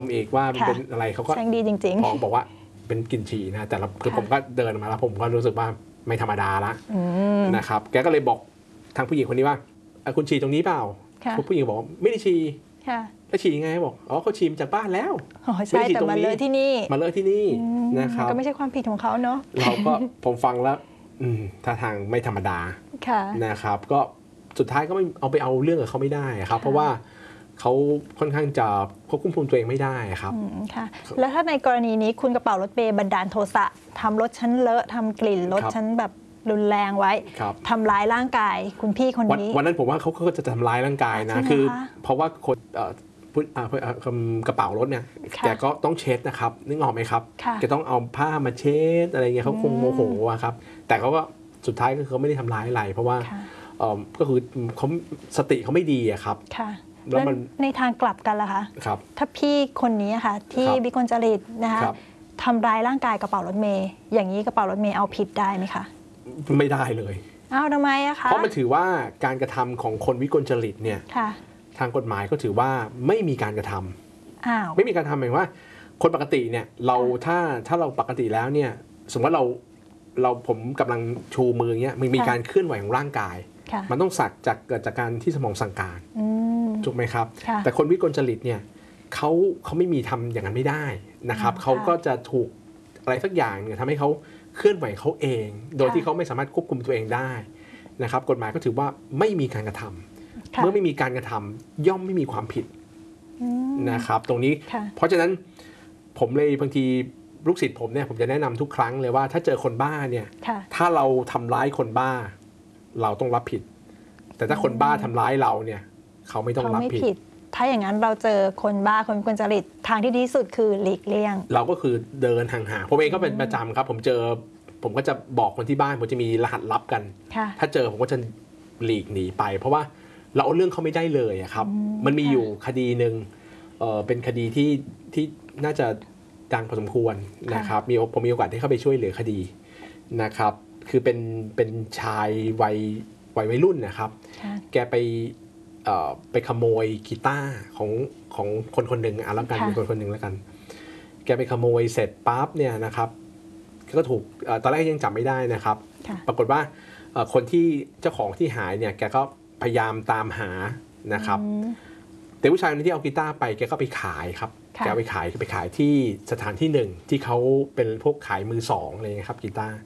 อีกว่าเป็นอะไรเขาก็แสงดีจริงๆบอกว่าเป็นกลิ่นฉี่นะแต่คือผมก็เดินมาแล้วผมก็รู้สึกว่าไม่ธรรมดาละนะครับแกก็เลยบอกทางผู้หญิงคนนี้ว่าคุณฉี่ตรงนี้เปล่าผู้หญิงบอกไม่ได้ฉี่แล้วฉี่ยังไงบอกเขาฉี่จากบ้านแล้วใช่แต่มาเลอะที่นี่นะครับก็ไม่ใช่ความผิดของเขาเนาะเราก็ผมฟังแล้วท่าทางไม่ธรรมดานะครับก็สุดท้ายก็ไม่เอาเรื่องกับเขาไม่ได้ครับเพราะว่าเขาค่อนข้างจะควบคุมตัวเองไม่ได้ครับค่ะแล้วถ้าในกรณีนี้คุณกระเป๋ารถเมย์บันดาลโทสะทำรถชั้นเลอะทำกลิ่นรถชั้นแบบรุนแรงไว้ทำร้ายร่างกายคุณพี่คนนี้วันนั้นผมว่าเขาก็จะทำร้ายร่างกายนะคือเพราะว่าคนกระเป๋ารถเนี่ยแกก็ต้องเช็ดนะครับนึกออกไหมครับแกต้องเอาผ้ามาเช็ดอะไรเงี้ยเขาคงโมโหครับแต่เขาก็สุดท้ายก็คือไม่ได้ทำร้ายอะไรเพราะว่าก็คือเขาสติเขาไม่ดีอะครับแล้วในทางกลับกันล่ะคะถ้าพี่คนนี้ค่ะที่วิกลจริตนะคะทำร้ายร่างกายกระเป๋ารถเมย์อย่างนี้กระเป๋ารถเมย์เอาผิดได้ไหมคะไม่ได้เลยทำไมอะคะเพราะมันถือว่าการกระทำของคนวิกลจริตเนี่ยทางกฎหมายก็ถือว่าไม่มีการกระทำไม่มีการทำหมายว่าคนปกติเนี่ยเราถ้าเราปกติแล้วเนี่ยสมมติว่าผมกำลังชูมือเงี้ยมันมีการเคลื่อนไหวของร่างกายมันต้องเกิดจากการที่สมองสั่งการถูกไหมครับแต่คนวิกลจริตเนี่ยเขาไม่มีทำอย่างนั้นไม่ได้นะครับเขาก็จะถูกอะไรสักอย่างเนี่ยทำให้เขาเคลื่อนไหวเขาเองโดยที่เขาไม่สามารถควบคุมตัวเองได้นะครับกฎหมายก็ถือว่าไม่มีการกระทำเมื่อไม่มีการกระทำย่อมไม่มีความผิดนะครับตรงนี้เพราะฉะนั้นผมเลยบางทีลูกศิษย์ผมเนี่ยผมจะแนะนำทุกครั้งเลยว่าถ้าเจอคนบ้าเนี่ยถ้าเราทำร้ายคนบ้าเราต้องรับผิดแต่ถ้าคนบ้าทำร้ายเราเนี่ยเขาไม่ต้องรับผิดถ้าอย่างนั้นเราเจอคนบ้าคนวิกลจริตทางที่ดีที่สุดคือหลีกเลี่ยงเราก็คือเดินห่างๆผมเองก็เป็นประจำครับผมก็จะบอกคนที่บ้านผมจะมีรหัสลับกันถ้าเจอผมก็จะหลีกหนีไปเพราะว่าเราเอาเรื่องเขาไม่ได้เลยครับมันมีอยู่คดีหนึ่งเป็นคดีที่น่าจะดังพอสมควรนะครับผมมีโอกาสได้เข้าไปช่วยเหลือคดีนะครับคือเป็นชายวัยรุ่นนะครับแกไปขโมยกีตาร์ของคนหนึ่งแล้วกันเป็นคนหนึ่งแล้วกันแกไปขโมยเสร็จปั๊บเนี่ยนะครับก็ถูกตอนแรกยังจับไม่ได้นะครับปรากฏว่าคนที่เจ้าของที่หายเนี่ยแกก็พยายามตามหานะครับแต่ผู้ชายคนที่เอากีตาร์ไปแกก็ไปขายครับแกไปขายที่สถานที่หนึ่งที่เขาเป็นพวกขายมือสองอะไรเงี้ยครับกีตาร์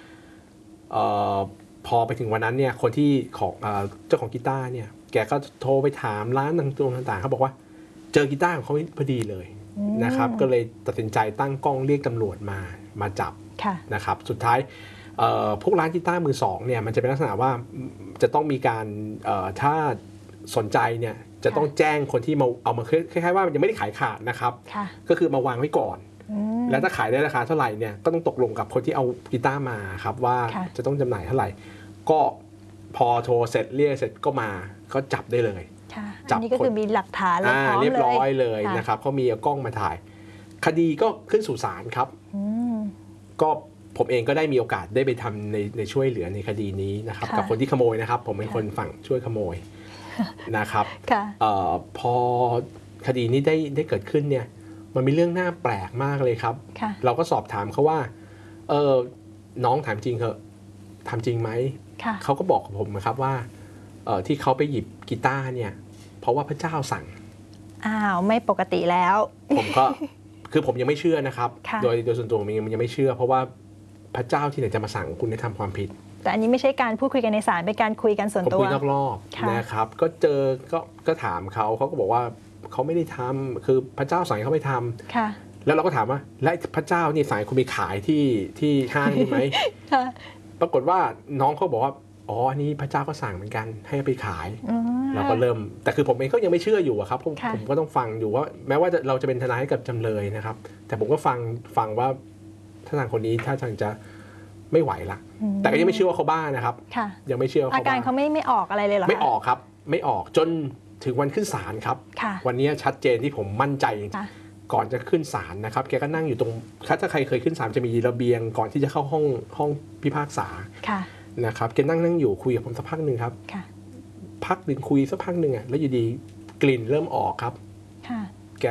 พอไปถึงวันนั้นเนี่ยคนที่ของเจ้าของกีตาร์เนี่ยแกก็โทรไปถามร้านต่างๆเขาบอกว่าเจอกีตาร์ของเขาพอดีเลยนะครับก็เลยตัดสินใจตั้งกล้องเรียกตำรวจมาจับนะครับสุดท้ายพวกร้านกีตาร์มือสองเนี่ยมันจะเป็นลักษณะว่าจะต้องมีการถ้าสนใจเนี่ยจะต้องแจ้งคนที่เอามาคล้ายๆว่ามันยังไม่ได้ขายขาดนะครับก็คือมาวางไว้ก่อนแล้วถ้าขายได้ราคาเท่าไหร่เนี่ยก็ต้องตกลงกับคนที่เอากีตาร์มาครับว่าจะต้องจำหน่ายเท่าไหร่ก็พอโทรเสร็จเรียกเสร็จก็มาก็จับได้เลยจับนี่ก็คือมีหลักฐานเรียบร้อยเลยนะครับเขามีกล้องมาถ่ายคดีก็ขึ้นสู่ศาลครับก็ผมเองก็ได้มีโอกาสได้ไปทำในช่วยเหลือในคดีนี้นะครับกับคนที่ขโมยนะครับผมเป็นคนฝั่งช่วยขโมยนะครับพอคดีนี้ได้เกิดขึ้นเนี่ยมันมีเรื่องน่าแปลกมากเลยครับเราก็สอบถามเขาว่าน้องถามจริงเหรอทำจริงไหมเขาก็บอกกับผมนะครับว่าที่เขาไปหยิบกีตาร์เนี่ยเพราะว่าพระเจ้าสั่งไม่ปกติแล้วผมก็คือผมยังไม่เชื่อนะครับโดยส่วนตัวผมยังไม่เชื่อเพราะว่าพระเจ้าที่ไหนจะมาสั่งคุณให้ทำความผิดแต่อันนี้ไม่ใช่การพูดคุยกันในศาลเป็นการคุยกันส่วนตัวผมคุยนอกรอบนะครับก็เจอก็ถามเขาก็บอกว่าเขาไม่ได้ทำคือพระเจ้าสั่งเขาไม่ทำแล้วเราก็ถามว่าและพระเจ้านี่สั่งคุณไปขายที่ห้างนี่ไหมปรากฏว่าน้องเขาบอกว่าอ๋อนี่พระเจ้าก็สั่งเหมือนกันให้ไปขายเราก็เริ่มแต่คือผมเองก็ยังไม่เชื่ออยู่ครับผมก็ต้องฟังอยู่ว่าแม้ว่าเราจะเป็นทนายให้กับจำเลยนะครับแต่ผมก็ฟังว่าถ้าทางคนนี้ถ้าทางจะไม่ไหวละแต่ก็ยังไม่เชื่อว่าเขาบ้านะครับยังไม่เชื่ออาการเขาไม่ออกอะไรเลยหรอไม่ออกครับไม่ออกจนถึงวันขึ้นศาลครับวันนี้ชัดเจนที่ผมมั่นใจก่อนจะขึ้นศาลนะครับแกก็นั่งอยู่ตรงถ้าใครเคยขึ้นศาลจะมีระเบียงก่อนที่จะเข้าห้องพิพากษานะครับแกนั่งอยู่คุยกับผมสักพักหนึ่งครับพักหนึ่งคุยสักพักหนึ่งแล้วอยู่ดีกลิ่นเริ่มออกครับแก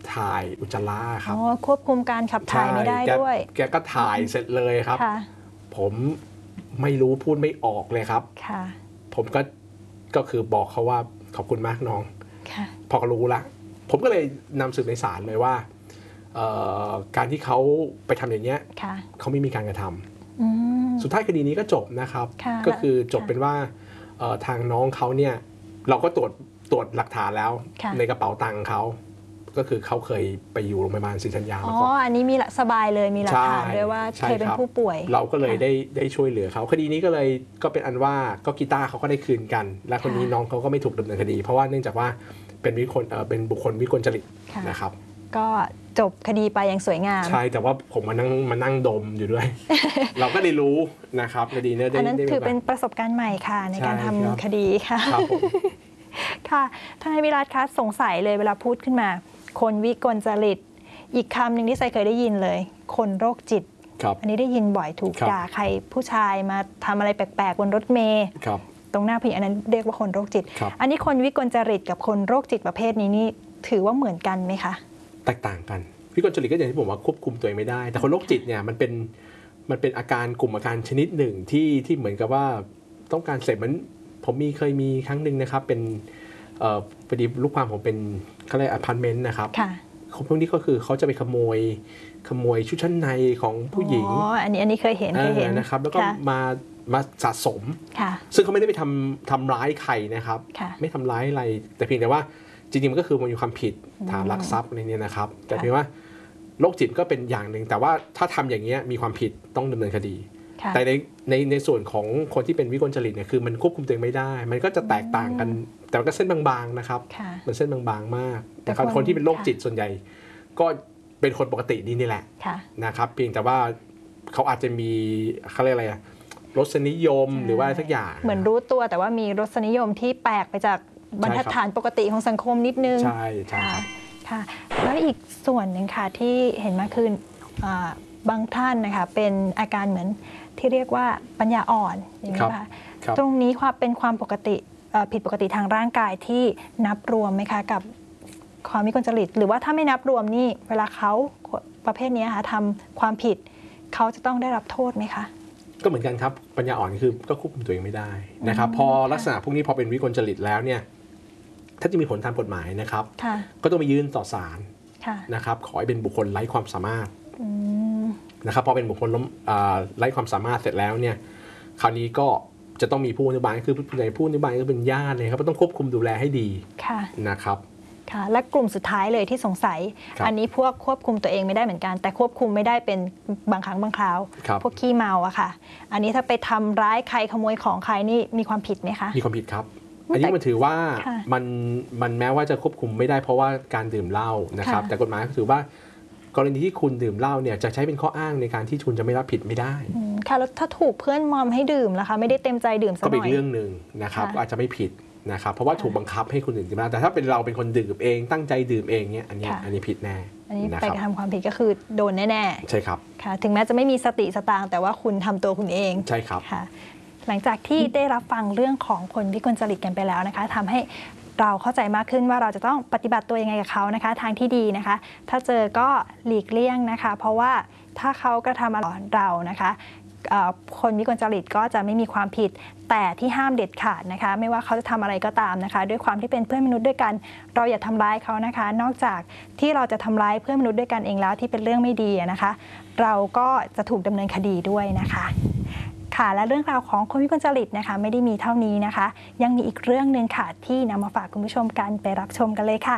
ถ่ายอุจจาระครับควบคุมการขับถ่ายไม่ได้ด้วยแกก็ถ่ายเสร็จเลยครับผมไม่รู้พูดไม่ออกเลยครับผมก็คือบอกเขาว่าขอบคุณมากน้องพอเขารู้ละผมก็เลยนำสืบในศาลเลยว่าการที่เขาไปทำอย่างเงี้ยเขาไม่มีการกระทำสุดท้ายคดีนี้ก็จบนะครับก็คือจบเป็นว่าทางน้องเขาเนี่ยเราก็ตรวจหลักฐานแล้วในกระเป๋าตังค์เขาก็คือเขาเคยไปอยู่โรงพยาบาลศรีธัญญามาก่อนอันนี้มีสบายเลยมีหลักฐานด้วยว่าเคยเป็นผู้ป่วยเราก็เลยได้ช่วยเหลือเขาคดีนี้ก็เป็นอันว่าก็กีตาร์เขาก็ได้คืนกันและคนนี้น้องเขาก็ไม่ถูกดำเนินคดีเพราะว่าเนื่องจากว่าเป็นบุคคลวิกลจริตนะครับก็จบคดีไปอย่างสวยงามใช่แต่ว่าผมมานั่งดมอยู่ด้วย เราก็ได้รู้นะครับคดีนี้อันนั้นถือเป็นประสบการณ์ใหม่ค่ะในการทำคดีค่ะค่ะทนายวิรัตคะสงสัยเลยเวลาพูดขึ้นมาคนวิกลจริตอีกคำหนึ่งที่ไซเคยได้ยินเลยคนโรคจิตอันนี้ได้ยินบ่อยถูกด่าใครผู้ชายมาทำอะไรแปลกๆบนรถเมล์ตรงหน้าผู้หญิงอันนั้นเรียกว่าคนโรคจิตอันนี้คนวิกลจริตกับคนโรคจิตประเภทนี้นี่ถือว่าเหมือนกันไหมคะแตกต่างกันวิกลจริตก็อย่างที่ผมว่าควบคุมตัวเองไม่ได้แต่คนโรคจิตเนี่ยมันเป็นอาการกลุ่มอาการชนิดหนึ่งที่เหมือนกับว่าต้องการเสพมันผมเคยมีครั้งหนึ่งนะครับเป็นพอดีลูกความผมเป็นเขาเรียกอพาร์ตเมนต์นะครับพวกนี้ก็คือเขาจะไปขโมยชุดชั้นในของผู้หญิงอันนี้เคยเห็นนะครับแล้วก็มาสะสมซึ่งเขาไม่ได้ไปทำร้ายใครนะครับไม่ทำร้ายอะไรแต่เพียงแต่ว่าจริงๆมันก็คือมันมีความผิดฐานลักทรัพย์ในนี้นะครับแต่เพียงว่าโรคจิตก็เป็นอย่างหนึ่งแต่ว่าถ้าทำอย่างนี้มีความผิดต้องดำเนินคดีแต่ในส่วนของคนที่เป็นวิกลจริตเนี่ยคือมันควบคุมตัวเองไม่ได้มันก็จะแตกต่างกันแต่ก็เส้นบางๆนะครับมันเส้นบางๆมากแต่คนที่เป็นโรคจิตส่วนใหญ่ก็เป็นคนปกตินี่แหละนะครับเพียงแต่ว่าเขาอาจจะมีเขาเรียกอะไรรสนิยมหรือว่าสักอย่างเหมือนรู้ตัวแต่ว่ามีรสนิยมที่แปลกไปจากบรรทัดฐานปกติของสังคมนิดนึงใช่ค่ะแล้วอีกส่วนหนึ่งค่ะที่เห็นมาคือบางท่านนะคะเป็นอาการเหมือนที่เรียกว่าปัญญาอ่อนอย่างนี้ค่ะตรงนี้เป็นความปกติผิดปกติทางร่างกายที่นับรวมไหมคะกับความวิกลจริตหรือว่าถ้าไม่นับรวมนี่เวลาเขาประเภทนี้ค่ะทำความผิดเขาจะต้องได้รับโทษไหมคะก็เหมือนกันครับปัญญาอ่อนคือก็ควบคุมตัวเองไม่ได้นะครับพอลักษณะพวกนี้พอเป็นวิกลจริตแล้วเนี่ยถ้าจะมีผลทางกฎหมายนะครับก็ต้องไปยื่นต่อศาลนะครับขอให้เป็นบุคคลไร้ความสามารถนะครับพอเป็นบุคคลไร้ความสามารถเสร็จแล้วเนี่ยคราวนี้ก็จะต้องมีผู้อนุบาลคือผู้อนุบาลก็เป็นญาติเลยครับต้องควบคุมดูแลให้ดีนะครับค่ะและกลุ่มสุดท้ายเลยที่สงสัยอันนี้พวกควบคุมตัวเองไม่ได้เหมือนกันแต่ควบคุมไม่ได้เป็นบางครั้งบางคราวพวกขี้เมาอะค่ะอันนี้ถ้าไปทำร้ายใครขโมยของใครนี่มีความผิดไหมคะมีความผิดครับอันนี้มันถือว่ามันแม้ว่าจะควบคุมไม่ได้เพราะว่าการดื่มเหล้านะครับแต่กฎหมายก็ถือว่ากรณีที่คุณดื่มเหล้าเนี่ยจะใช้เป็นข้ออ้างในการที่คุณจะไม่รับผิดไม่ได้ค่ะแล้วถ้าถูกเพื่อนมอมให้ดื่มล่ะคะไม่ได้เต็มใจดื่มสักหน่อยก็เป็นเรื่องนึงนะครับก็อาจจะไม่ผิดนะครับเพราะว่าถูกบังคับให้คนอื่นดื่มแต่ถ้าเป็นเราเป็นคนดื่มเองตั้งใจดื่มเองเนี่ยอันนี้ผิดแน่อันนี้ไปกระทำความผิดก็คือโดนแน่ๆใช่ครับค่ะถึงแม้จะไม่มีสติสตางค์แต่ว่าคุณทำตัวคุณเองใช่ครับค่ะหลังจากที่ได้รับฟังเรื่องของคนวิกลจริตกันไปแล้วนะคะทำให้เราเข้าใจมากขึ้นว่าเราจะต้องปฏิบัติตัวยังไงกับเขานะคะทางที่ดีนะคะถ้าเจอก็หลีกเลี่ยงนะคะเพราะว่าถ้าเขากระทำอะไรเรานะคะคนวิกลจริตก็จะไม่มีความผิดแต่ที่ห้ามเด็ดขาดนะคะไม่ว่าเขาจะทำอะไรก็ตามนะคะด้วยความที่เป็นเพื่อนมนุษย์ด้วยกันเราอย่าทำร้ายเขานะคะนอกจากที่เราจะทำร้ายเพื่อนมนุษย์ด้วยกันเองแล้วที่เป็นเรื่องไม่ดีนะคะเราก็จะถูกดำเนินคดีด้วยนะคะค่ะและเรื่องราวของคนวิกลจริตนะคะไม่ได้มีเท่านี้นะคะยังมีอีกเรื่องนึงค่ะที่นำมาฝากคุณผู้ชมกันไปรับชมกันเลยค่ะ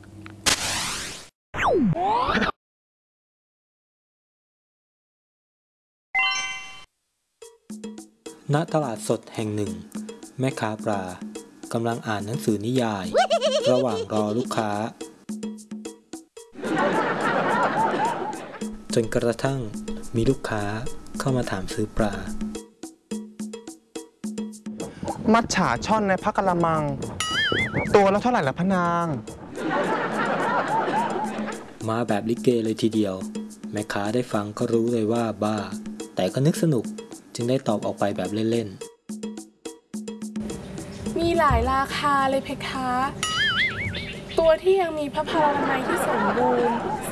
ณตลาดสดแห่งหนึ่งแม่ค้าปลากำลังอ่านหนังสือนิยายระหว่างรอลูกค้าจนกระทั่งมีลูกค้าเข้ามาถามซื้อปลามัจฉาช่อนในพระกะละมังตัวละเท่าไหร่ล่ะพะนางมาแบบลิเกเลยทีเดียวแม่ค้าได้ฟังก็รู้เลยว่าบ้าแต่ก็นึกสนุกจึงได้ตอบออกไปแบบเล่นๆมีหลายราคาเลยเพคะตัวที่ยังมีพระพลานามัยที่สมบูรณ์